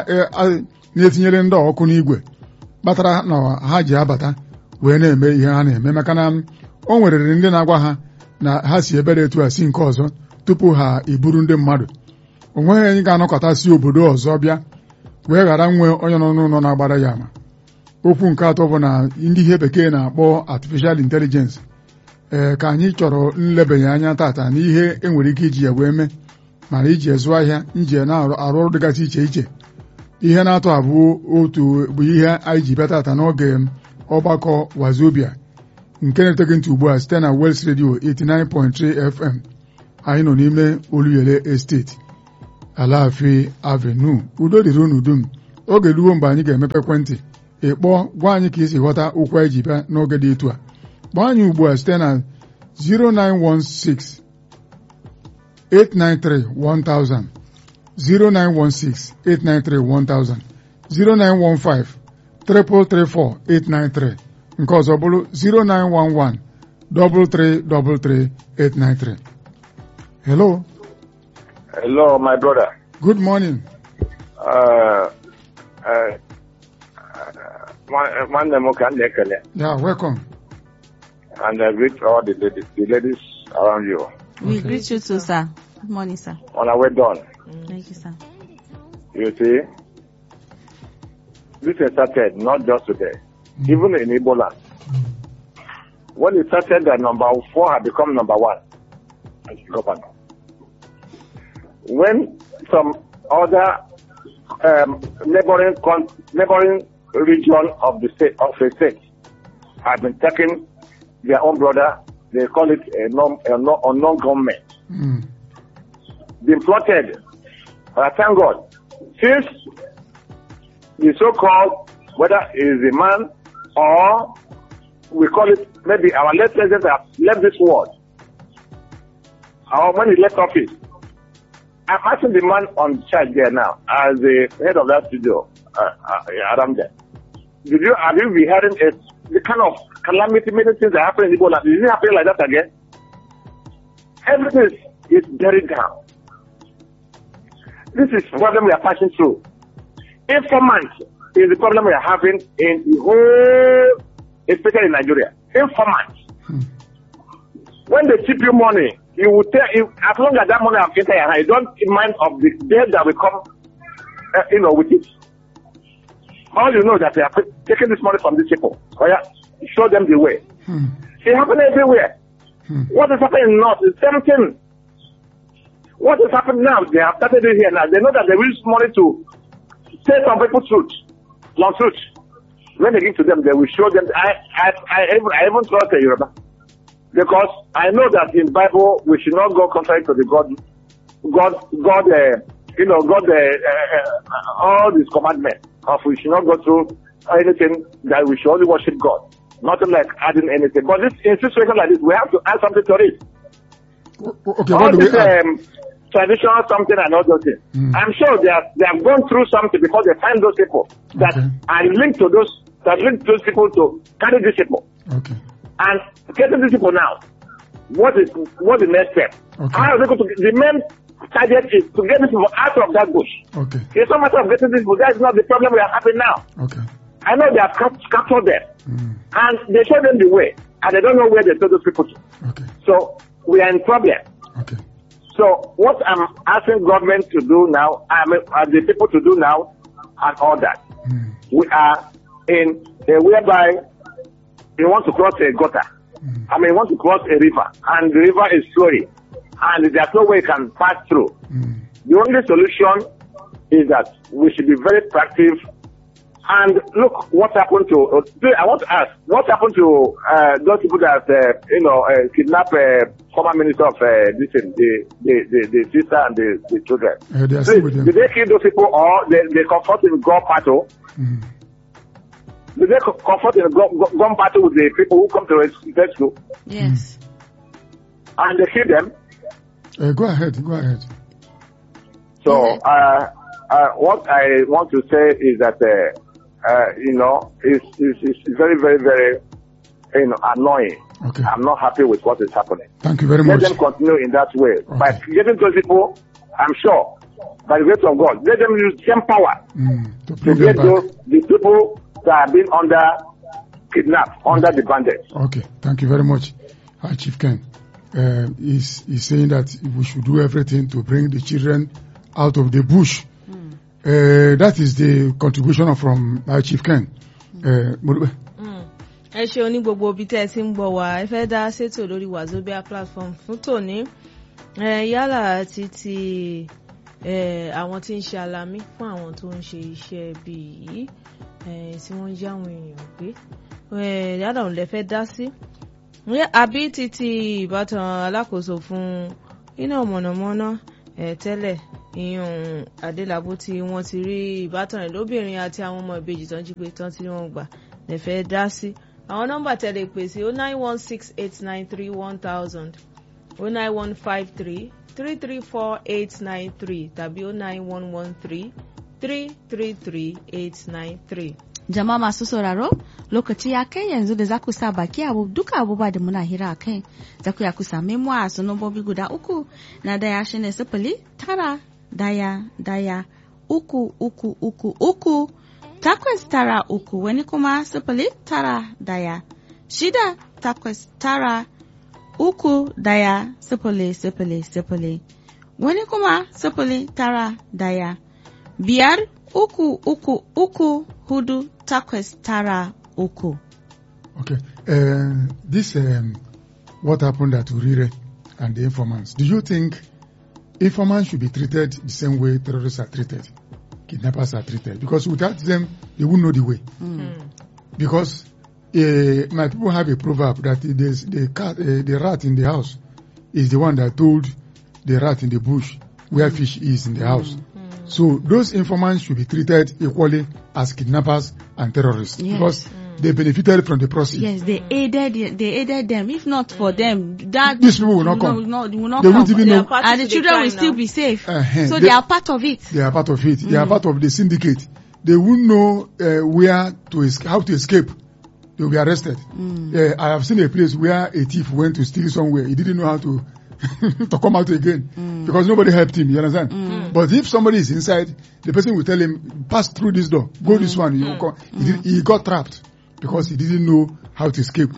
na-etinyere ndị ọkụ n'igwe kpatara na ha ji abata wee na-eme ihe ha na-eme? Maka na o nwerere ndị na-agwa ha na ha si ebere etu a si nke ọzọ tupu ha iburu ndị mmadụ. O nweghị onye ga-anọkọta si obodo ọzọ bịa wee ghara nwe onye nọ n'ụlọ na-agbara ya ama. Okwu nke atọ bụ na ndị ihe bekee na-akpọ Artificial Intelligence. Ee, ka anyị chọrọ nlebanye anya tata n'ihe enwere ike iji ya wee mee, mana iji ezụ ahịa, nji na-arụ ọrụ dịgasị iche iche. Ihe na-atọ abụ otu bụ ihe anyị ji bịa tata n'oge ọgbakọ Wazobia nke na-etege ntị ugbu a site na Wels Radio eighty-nine point three F M anyị nọ n'ime Oluyele Estate Alaafee Avenue. Udo dịrị unu dum. Oge ruo mgbe anyị ga-emepe ekwentị ịkpọ gwa anyị ka isi ghọta okwu anyị ji bịa n'oge dị etu a. Kpọọ anyị ugbu a site na zero nine one six eight nine three one thousand zero nine one six eight nine three one thousand zero nine one five three three four eight nine three nke ọzọ bụrụ zero nine one one three three three three eight nine three. Hello.
Hello, my brother.
Good morning.
Uh, uh, uh, my name is Kandekele.
Yeah, welcome.
And I greet all the ladies, the ladies around you.
We
Okay.
greet you too, sir. Good morning, sir.
On our way done.
Thank you, sir.
You see, this has started not just today, even in Igbo land. When it started, that number four had become number one as governor. When some other um, neighboring con- neighboring region of the state of a state have been taking their own brother, they call it a non a non, a non-government.
Mm.
Been plotted. But I thank God. Since the so-called, whether it is a man or we call it maybe our late president have left this world, or when he left office, I'm asking the man on charge there now, as the head of that studio, uh, uh, around there. Did you, have you been hearing a, the kind of calamity, many things that happen in Igbo land? Is it happening like that again? Everything is buried down. This is the problem we are passing through. Informant is the problem we are having in the whole, especially in Nigeria. Informant.
Hmm.
When they tip you money, you will tell, you, as long as that money has entered your hand, you don't mind of the debt that will come, uh, you know, with it. All you know that they are taking this money from these people. Oh yeah, show them the way.
Hmm.
It happens everywhere.
Hmm.
What is happening in North is the same thing. What is happening now? They have started it here now. They know that they use money to say some people truth, long truth. When they give to them, they will show them. I, I, I, even, I even trust the Yoruba because I know that in Bible we should not go contrary to the God, God, God. Uh, you know, God. Uh, uh, all these commandments. Of we should not go through anything that we should only worship God. Nothing like adding anything. But this in situation like this, we have to add something to it.
Okay,
all
what do we
this,
add?
um, traditional something and all those things.
Mm.
I'm sure they have, they have gone through something because they find those people that
Okay.
are linked to those, that link those people to carry these people.
Okay.
And getting these people now, what is, what is the next step?
Okay.
How are they going to, the main target is to get these people out of that bush.
Okay.
It's not a matter of getting these people, that's not the problem we are having now.
Okay.
I know they have cap- captured them.
Mm.
And they show them the way. And they don't know where they told those people to.
Okay.
So, we are in problem.
Okay.
So what I'm asking government to do now, I mean, uh, the people to do now, and all that,
Mm.
we are in a whereby you want to cross a gutter.
Mm.
I mean, you want to cross a river, and the river is flowing, and there's no way you can pass through.
Mm.
The only solution is that we should be very proactive. And look, what happened to? Uh, I want to ask, what happened to uh, those people that uh, you know uh, kidnapped uh, former minister of uh, this, the, the the the sister and the, the children?
Uh, they are still with them.
Did they kill those people, or they they confront in gun battle?
Mm.
Did they co- confront in gun, gun gun battle with the people who come to res- rescue,
Yes.
and they kill them?
Uh, go ahead. Go ahead.
So,
Mhm.
uh, uh, what I want to say is that, uh, uh, you know, it's, it's, it's very, very, very, you know, annoying.
Okay.
I'm not happy with what is happening.
Thank you very
Let
much.
them continue in that way.
Okay.
By getting those people, I'm sure, by the grace of God, let them use same power
Mm. To
to
bring them
get
back.
those, the people that have been under kidnapped, under the bandits.
Okay. Thank you very much, Hi Chief Ken. Uh, he's, he's saying that we should do everything to bring the children out of the bush.
Mm.
Uh, that is the contribution from Hi Chief Ken. Uh, Morube.
ẹ ṣeun ní gbogbo ibi tẹ́ ẹ ti ń gbọ́ wá ẹ fẹ́ dá ṣètò lórí Wazobia platform fún tòní ẹ yálà títí ẹ àwọn tí ń ṣe alamí fún àwọn tó ń ṣe iṣẹ́ bí yìí ẹ tí wọ́n ń yá àwọn èèyàn gbé ẹ yálà òun lè fẹ́ dá sí àbí títí ìbátan alákòóso fún iná mọ̀nàmọ́ná ẹ̀ tẹ́lẹ̀ ìyún Adélabú tí wọ́n ti rí ìbátan rẹ̀ lóbìnrin àti àwọn ọmọ ìbejì tán jí pé tán tí wọ́n gbà lẹ́fẹ̀ẹ́ dá sí. Àwọn nọ́mbà tẹ̀lé pè sí oh nine one six eight nine three one thousand oh nine one five three three three four eight nine three tàbí oh nine one one three three three three eight nine three.
Jama'a masu sauraro, lokaci ya kai yanzu da za ku sa baki abu duka abubuwa da muna hira a kai. Za ku ya ku same mu a sunobobi guda uku na daya shine sifili tara daya daya uku uku uku uku takwas tara uku, wani kuma sifili tara daya shida takwas tara uku daya sifili sifili sifili, wani kuma sifili tara daya biyar uku uku uku hudu takwas tara uku.
Okay. Uh, this um, what happened at Urire and the informants. Do you think informants should be treated the same way terrorists are treated, kidnappers are treated? Because without them, they won't know the way.
Mm.
Because uh, my people have a proverb that the the cat, uh, the rat in the house is the one that told the rat in the bush where fish is in the house.
Mm.
So those informants should be treated equally as kidnappers and terrorists,
Yes.
because mm. they benefited from the process.
Yes, they aided they aided them. If not for them, that
These people will not come.
Will not, will not
They
come.
won't even
They
know.
are part
And
of
the children will
crime
still
now.
be safe.
Uh-huh.
So
They-
they are part of it.
They are part of it. They are part of the syndicate. They won't know uh, where to es- how to escape. They will be arrested. Uh, I have seen a place where a thief went to steal somewhere. He didn't know how to to come out again because nobody helped him. You understand? But if somebody is inside, the person will tell him, "Pass through this door. Go this one." You will come. He, did, he got trapped because he didn't know how to escape.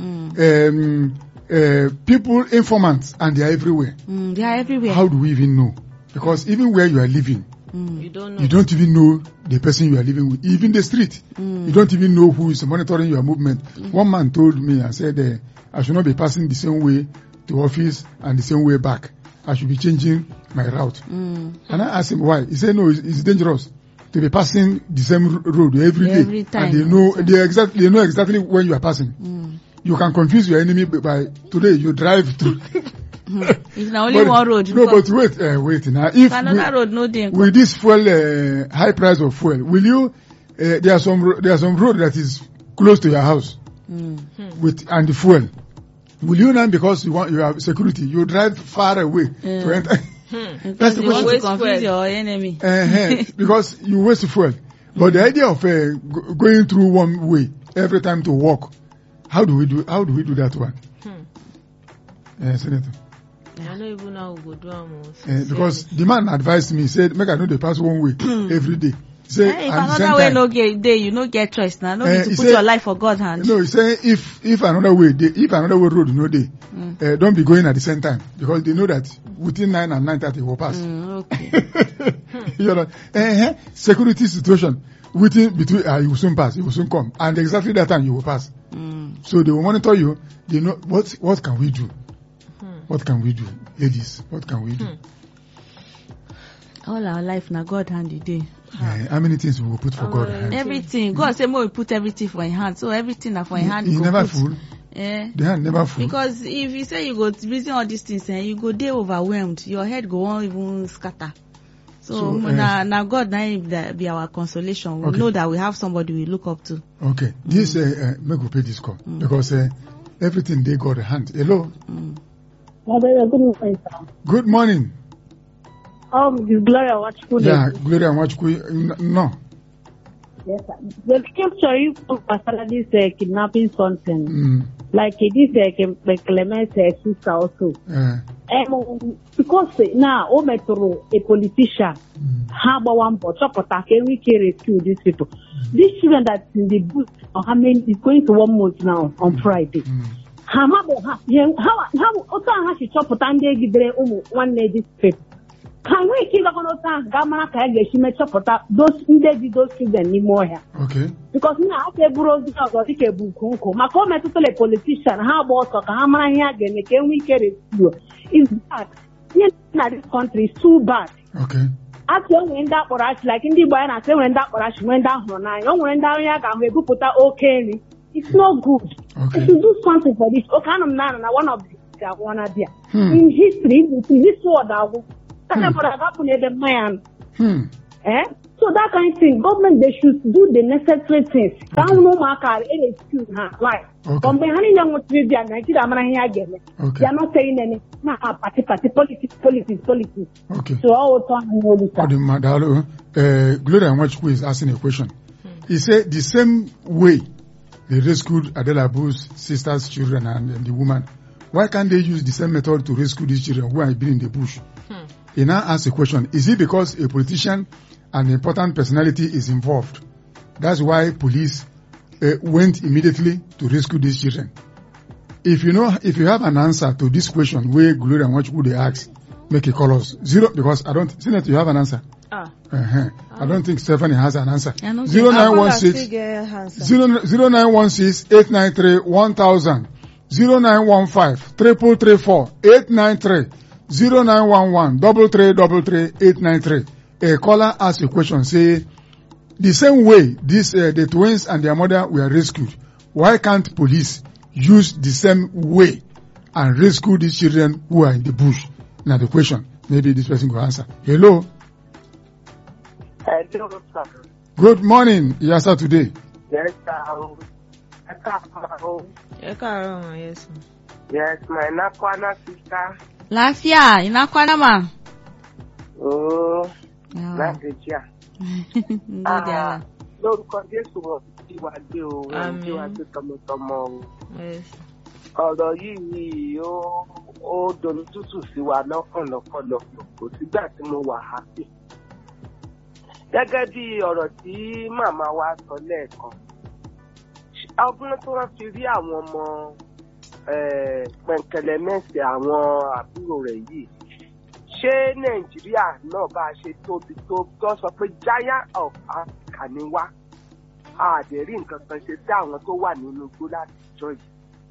Um, uh, people, informants, and they are everywhere.
Mm, they are everywhere.
How do we even know? Because even where you are living,
You don't know.
you don't even know the person you are living with. Even the street, you don't even know who is monitoring your movement. One man told me, I said, uh, I should not be passing the same way to office and the same way back. I should be changing my route.
Mm.
And I asked him why. He said, no, it's, it's dangerous to be passing the same ro- road every day.
Every time.
And they know, they exactly, they know exactly when you are passing.
Mm.
You can confuse your enemy by, by today you drive through.
It's not only
But-
one road. you
No,
come.
but wait, uh, wait. Now, if
Another
we-
road, no day.
with this fuel, uh, high price of fuel, will you, uh, there are some, ro- there are some road that is close to your house
Mm.
with, and the fuel. Will you now, because you want, you have security, you drive far away to
Yeah.
enter?
Because
That's the
you want to
question.
confuse
Waste
your enemy.
uh because you waste fuel. But the idea of uh, go- going through one way every time to walk, how do we do, how do we do that one?
Hmm.
Uh, Senator?
I don't even know how we go do am.
Uh, because the man advised me, said, make I know they pass one way every day. He said,
Eh, if
at the same
another way
time-
no get day, you no get choice now. No
Eh,
need to
he
put
say-
your life for God's hand.
No, he say if if another way dey, if another way road no dey, uh, don't be going at the same time because they know that within nine and nine thirty will pass.
Mm, okay.
You know, uh, security situation within between uh, you will soon pass, you will soon come, and exactly that time you will pass.
Mm.
So they will monitor you. They know what what can we do? What can we do, ladies? What can we do?
All our life now God hand the day.
Uh, how many things we will put for
Oh,
God?
yeah.
hand?
Everything. God say more we put everything for in hand. So everything na for in hand.
He
go
never
put.
full.
Eh.
The hand never full.
Because if you say you go reason all these things, eh, you go dey overwhelmed. Your head go on even scatter. So,
So,
na
eh,
na God na him that be our consolation. We
Okay.
know that we have somebody we look up to.
Okay, this uh, uh, make we pay this call because uh, everything they got a hand. Hello,
Mm.
Oh, baby, good morning, sir.
good morning.
Um, this Gloria Watchful.
Yeah, Gloria Nwachukwu. No,
Yes, sir. The scripture you put after this uh, kidnapping something,
mm,
like uh, this uh, Clement uh, sister also.
uh,
Um, because uh, now, o metro a politician, how about one but chopota can we can rescue these people? These children that's in the bush, or how many is going to one month now on Friday.
mm,
How how how how how how she chopota and they give them one lady people. Can we keep on time? Gamma can get she may chopota those indeed those children need more here.
okay,
Because now I say bros because I think a book uncle. My comment to a politician, how about talk how many again can we get it through? Is bad. In this country is too bad.
okay,
After when that or like in the boy and I say when that or when that for nine, young when down here can we put that okay. It's not good.
Okay.
If you do something for this, okay, I'm not one of the one there.
Hmm.
In history, in this world, I will. That's what happened to the man.
Hmm.
Eh? So that kind of thing, government, they should do the necessary things.
Okay.
No matter any excuse, like, from behind young ones, they are not again. They are not saying any, nah, party, party, politics, politics, politics.
Okay.
So all the time, all the time.
Madalo, uh, Gloria Nwachukwu is asking a question. He said the same way they rescued Adela Bu's sister's children and, and the woman, why can't they use the same method to rescue these children who have been in the bush? Hmm. He now asks a question, is it because a politician and an important personality is involved? That's why police uh, went immediately to rescue these children. If you know, if you have an answer to this question where Gloria Nwachukwu they ask, make a call us. Zero, because I don't, Senator, you have an answer.
Ah.
Uh-huh. I don't think Stephanie has an answer.
Yeah,
Zero nine one six zero zero nine one six eight nine three one thousand zero nine one five triple three four eight nine three zero nine one one double three double three eight nine three. A caller asked a question, say the same way this uh, the twins and their mother were rescued, why can't police use the same way and rescue these children who are in the bush? Now the question, maybe this person will answer. Hello.
Hello, sir.
Good morning, Yasa today.
Yes, sir.
Yes,
Yes, my Nakwana sister.
Lafiya, ina kwana ma?
Oh,
Yawa.
Nageja.
Ngode Allah.
Lórúkọ Jésù wọ̀ sí wa dé o,
Àmín.
sí wa dé tọmọtọmọ o.
yes.
Ọ̀rọ̀ yìí ó ó domi tútù sí wa lọ́kànlọ́kànlọ́kàn, kò sígbà tí mo wà happy. Gẹ́gẹ́ bí ọ̀rọ̀ tí màmá wa sọ lẹ́ẹ̀kan, ọgbọ́n tí wọ́n fi rí àwọn ọmọ pẹ̀ǹkẹ̀lẹ́mẹ̀sì àwọn àbúrò rẹ̀ yìí, ṣé Nàìjíríà náà bá a ṣe tóbi tó tó sọ pé giant of Africa ni wá, àdẹ̀rí nǹkan kan ṣe sí àwọn tó wà nínú igbó láti jọ yìí.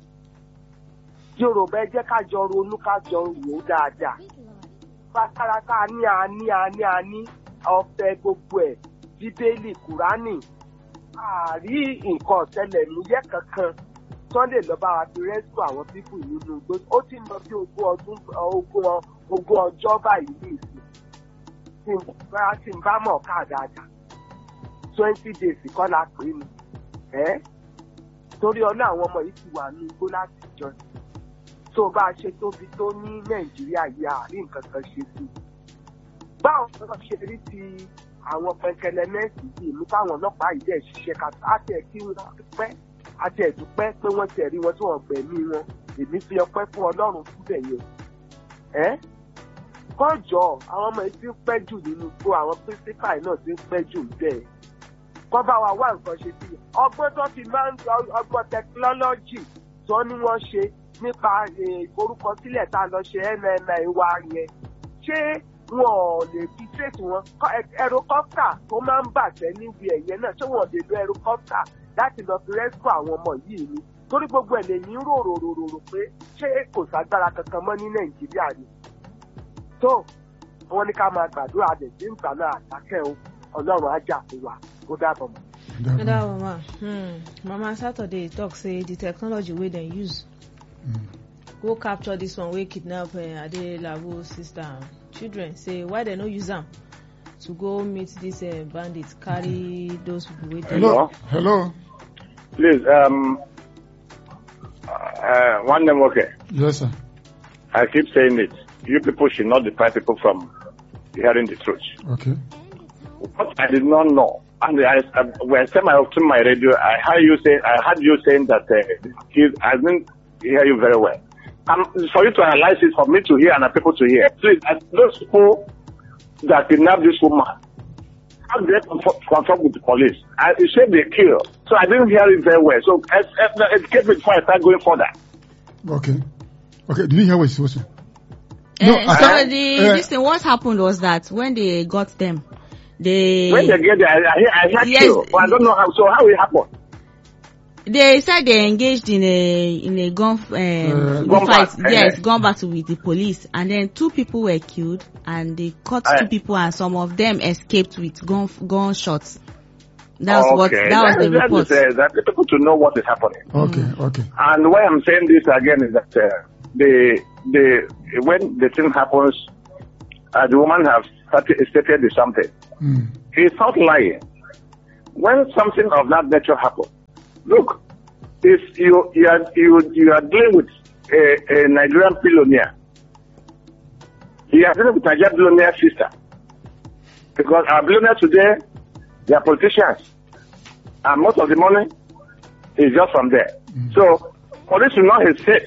Yorùbá ẹ jẹ́ ká jọ ronú ká jọ wò ó dáadáa. Bákàrà ká ní àní àní àní ọ̀fẹ́ gbogbo ẹ̀, Bíbélì, Kùránì, àrí nǹkan ọ̀tẹlẹ̀múyẹ́ kankan Sunday lọ́ba wa fi rẹ́sítù àwọn pípù nínú igbó. Ó ti ń lọ bí ogún ọdún ogún ogún ọjọ́ báyìí ní ìsìn. Tí n bá tí n bá mọ̀ ká dáadáa. Twenty days kọ́ la pè é ni. Ẹ́ torí ọlọ́ àwọn ọmọ yìí ti wà ní igbó láti jọ. Tó bá a ṣe tóbi tó ní Nàìjíríà yìí àrí nǹkan kan ṣe sí. Báwo ni wọ́n ṣe rí ti àwọn pẹ̀kẹ̀lẹ́mẹ̀sì yìí mú káwọn ọlọ́pàá yìí dẹ̀ ṣiṣẹ́ ká àti ẹ̀ kí wọ́n pẹ́ àti ẹ̀dùpẹ́ pé wọ́n ti rí wọn tí wọ́n gbẹ̀mí wọn. Èmi fi ọpẹ́ fún Ọlọ́run fúnbẹ̀ yẹn. Ẹ́ kọ́jọ́ àwọn ọmọ yìí ti ń pẹ́ jù nínú igbó, àwọn pírísípàì náà ti ń pẹ́ jù bẹ́ẹ̀. Kọ́ bá wa wá nǹkan ṣe sí i. Ọgbọ́n tó fi máa ń ọgbọ́n tẹkinọ́lọ́jì tó ní wọ́n ṣe nípa ìforúkọsílẹ̀ tá a lọ ṣe N N I wa yẹn. Ṣé wọn ò lè fi tírèsì wọn? Ẹrokọ́pítà tó máa ń bàjẹ́ níbi ẹ̀yẹ náà, ṣé wọn ò lè lo ẹrokọ́pítà láti lọ fi rẹ́síkù àwọn ọmọ yìí ni? Torí gbogbo ẹ̀ lèyìn ròròròrò pé ṣé kò ságbára kankan mọ́ ní Nàìjíríà ni? Tó wọn ní ká máa gbàdúrà dẹ̀ sí ìgbà náà àdákẹ́ o, Ọlọ́run á jà fún wa. Ó dàbọ̀ mọ́.
Ó dàbọ̀ mọ́. Mama Saturday talk say the technology wey dem use mm. go capture this one wey kidnap uh, Adelabu sister and children, say why dem no use am to go meet these uh, bandits, carry okay. those people wey dey.
Hello. Hello.
Please, um, uh, one name, okay.
Yes, sir.
I keep saying it. You people should not deprive people from hearing the truth.
Okay.
What I did not know, and I, I, when I said my to my radio, I heard you say, I heard you saying that uh, kids, I didn't hear you very well. Um, for you to analyze it, for me to hear and people to hear, please, those people that kidnapped this woman, how do they confront with the police? I, you said they kill, so I didn't hear it very well. So educate me before I start going further.
Okay. Okay. Did you hear what she was saying?
Uh,
no,
so
I,
the
uh,
this thing, what happened was that when they got them, they
when they get there, I, I, I heard
yes,
kill, but I don't know how. So how it happened?
They said they engaged in a in a gun um,
uh, gun
fight.
Back.
Yes,
uh,
gun battle with the police, and then two people were killed, and they caught uh, two people, and some of them escaped with gun gunshots. That's
okay.
what that was the
That
report.
is, uh, that people to know what is happening.
Okay, okay.
And why I'm saying this again is that uh, the the when the thing happens, uh, the woman has started, stated something.
Mm.
It's not lying. When something of that nature happens, look, if you you are you you are dealing with a, a Nigerian billionaire, you are dealing with a Nigerian billionaire sister, because our billionaires today, they are politicians, and most of the money is just from there. Mm. So police will not hesitate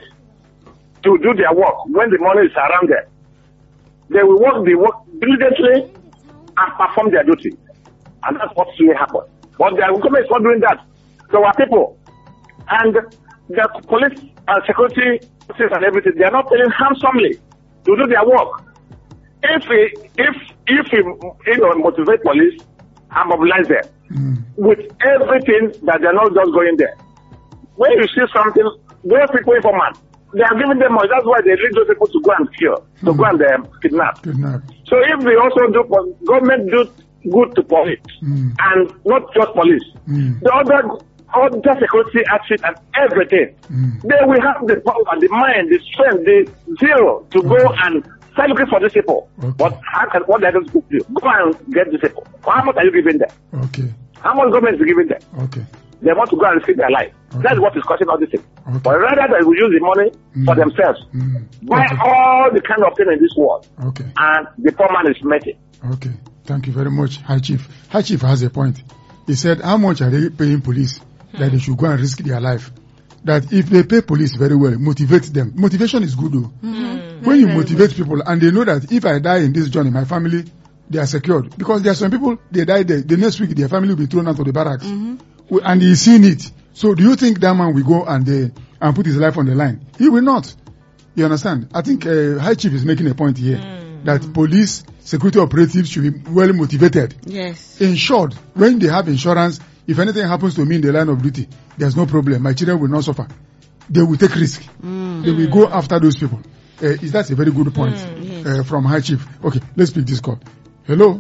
to do their work when the money is around there. They will work the work diligently and perform their duty. And that's what really happened. But the government is not doing that to our people. And the police and security and everything, they are not paying handsomely to do their work. If we, if, if we, you know, motivate police and mobilize them mm. with everything that they are not just going there. When you see something, those people informant, they are giving them money. That's why they lead those people to go and kill, to mm. go and um, kidnap. kidnap. So if we also do, government do good to police, mm. and not just police, mm. the other, other security outfit and everything, mm. they will have the power, the mind, the strength, the zeal to okay. go and start looking for these people. Okay. But how can, what are those people do? Go and get these people. How much are you giving them? Okay. How much government is giving them? Okay. They want to go and risk their life. Okay. That's what is causing all this thing. Okay. But rather than we use the money mm. for themselves, mm. buy okay. all the kind of thing in this world, okay. and the poor man is making.
Okay. Thank you very much, High Chief. High Chief has a point. He said, how much are they paying police mm. that they should go and risk their life? That if they pay police very well, motivate them. Motivation is good though. Mm-hmm. When you motivate people and they know that if I die in this journey, my family, they are secured. Because there are some people, they die there. The next week, their family will be thrown out of the barracks. Mm-hmm. And he's seen it. So do you think that man will go and uh, and put his life on the line? He will not. You understand? I think uh, High Chief is making a point here mm. that police, security operatives should be well motivated. Yes. Insured. When they have insurance, if anything happens to me in the line of duty, there's no problem. My children will not suffer. They will take risk. Mm. They will go after those people. Uh, is that a very good point mm, yes. uh, from High Chief? Okay, let's pick this call. Hello.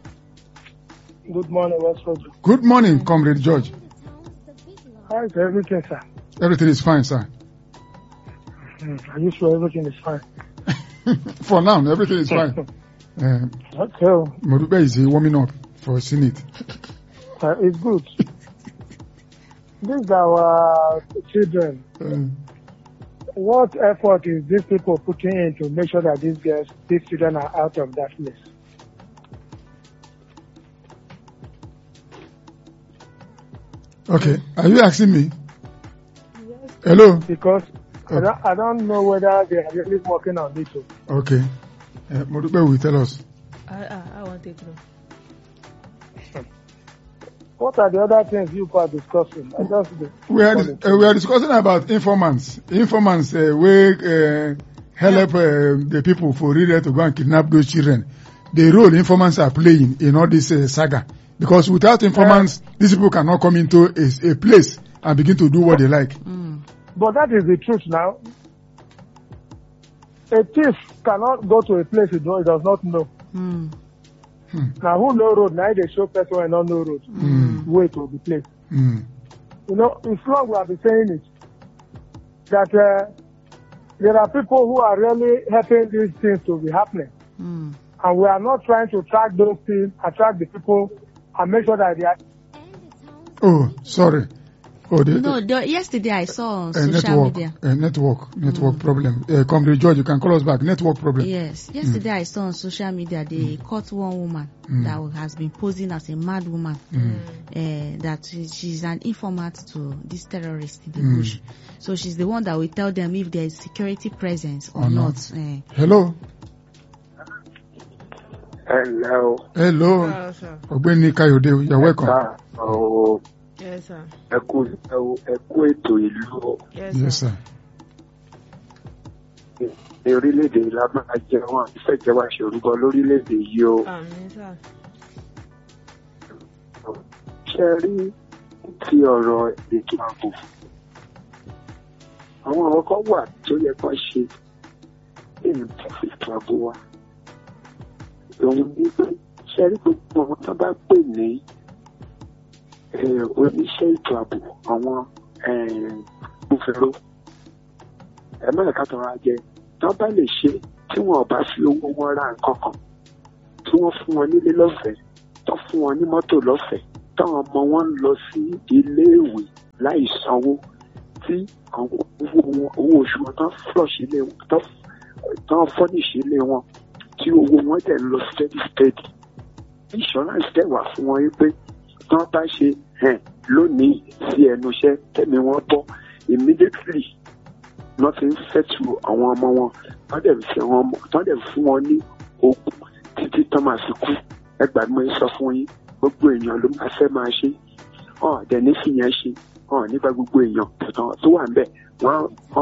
Good morning, Westford.
Good morning, Comrade George.
How is everything, sir?
Everything is fine, sir.
Mm, are you sure everything is fine?
For now, everything is fine. uh,
okay.
Modube is warming up for Senate.
Uh, it's good. These are our children. Mm. What effort is these people putting in to make sure that these girls, these children are out of that place?
Okay, are you asking me? Yes. Hello?
Because oh. I, don't, I don't know whether they are really working on it.
Okay. Uh, Modube will tell us.
I, I, I want to know.
What are the other things you are discussing? I just
we are uh, we are discussing about informants. Informants uh, where uh, help uh, the people for real to go and kidnap those children. The role informants are playing in all this uh, saga. Because without informants, uh, these people cannot come into a, a place and begin to do what they like.
Mm. But that is the truth now. A thief cannot go to a place he does not know. Mm. Hmm. Now, who know road? Now they show person and not know road. Mm. Way to the place. Mm. You know, it's long we have been saying it. That uh, there are people who are really helping these things to be happening. Mm. And we are not trying to track those things, attract the people, and make sure that they are...
Oh, sorry. Oh, the,
no, the, yesterday I saw on
uh,
social
network,
media.
Uh, network, network mm. problem. Uh, Comrade George, you can call us back. Network problem.
Yes. Yesterday mm. I saw on social media they mm. caught one woman mm. that has been posing as a mad woman. Mm. Uh, that she's an informant to this terrorist in the mm. bush. So she's the one that will tell them if there is security presence or, or not. not. Uh,
Hello.
Hello.
Hello. Ogbeni Kayode, you're welcome.
Oh.
Yes, sir.
Ẹ kú ẹ kú ètò ìlú.
Yes, sir.
Ní orílẹ̀-èdè yìí la máa jẹ wọn ìfẹ́jẹ̀wá ṣòrúkọ lórílẹ̀-èdè yìí o.
Àmín, sir.
Ṣé rí ti ọ̀rọ̀ ètò ààbò? Àwọn ọ̀rọ̀ kan wà tó yẹ kán ṣe nínú ètò ààbò wa. Òun ní pé ṣé rí gbogbo àwọn tó bá pè ní oníṣẹ́ ètò ààbò àwọn gbófinró ẹ má ká tọrọ ajẹ tán bá lè ṣe tí wọn ò bá fi owó wọn ra nǹkan kan tí wọ́n fún wọn nílé lọ́fẹ̀ẹ́ tán fún wọn ní mọ́tò lọ́fẹ̀ẹ́ táwọn ọmọ wọn ń lọ sí iléèwé láì sanwó tí àwọn owó oṣù wọn tán flush ilé wọn tán furnish ilé wọn tí owó wọn dẹ̀ lọ steady steady insurance dẹ̀ wà fún wọn wípé tán bá ṣe hẹn lónìí sí ẹnu iṣẹ́ tẹ̀mí wọn bọ́ immediately wọ́n ti ń fẹ́tù àwọn ọmọ wọn wọ́n dẹ̀ fi àwọn ọmọ tán dẹ̀ fún wọn ní ogun títí tán máa fi kú ẹgbàgbọ́n yín sọ fún yín gbogbo èèyàn ló máa fẹ́ máa ṣe ọ̀ dẹ̀ ní fìyẹn ṣe ọ̀ nígbà gbogbo èèyàn tó wà ń bẹ̀ wọ́n.